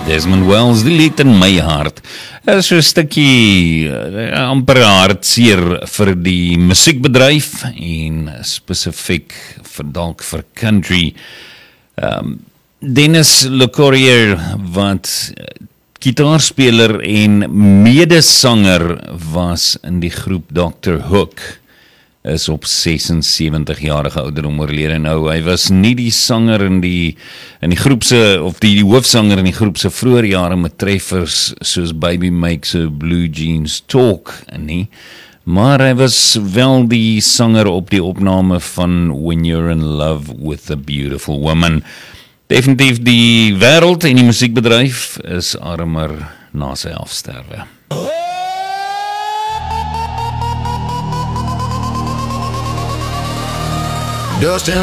Desmond Wells, die lied in my hart. Is so 'n stukkie amper hartseer vir die musiekbedryf en spesifiek vir dalk vir country. Dennis LeCourrier wat gitaarspeler en medesanger was in die groep Dr. Hook, is op 76-jarige ouderdom oorlede nou. Hy was nie die sanger in die groep se, of die hoofsanger in die groep se vroeë jare met treffers soos Baby Makes Her Blue Jeans Talk nie, maar hy was wel die sanger op die opname van When You're in Love with a Beautiful Woman. Definitief die wêreld en die musiekbedryf is armer na sy afsterwe. Dust in